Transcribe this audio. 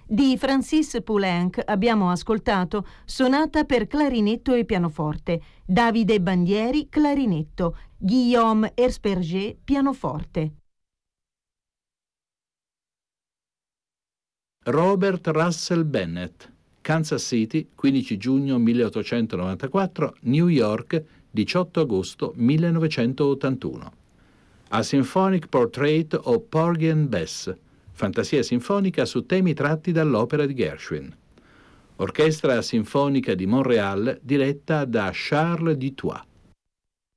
Di Francis Poulenc abbiamo ascoltato Sonata per clarinetto e pianoforte, Davide Bandieri, clarinetto, Guillaume Hersperger, pianoforte. Robert Russell Bennett, Kansas City, 15 giugno 1894, New York, 18 agosto 1981. A Symphonic Portrait of Porgy and Bess, fantasia sinfonica su temi tratti dall'opera di Gershwin. Orchestra Sinfonica di Montréal diretta da Charles Dutoit.